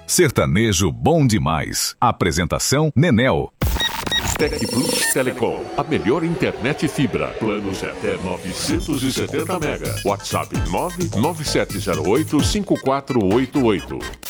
Sertanejo bom demais. Apresentação Nenel. Tec Plus Telecom, a melhor internet fibra. Planos até 970 mega. WhatsApp 997085488.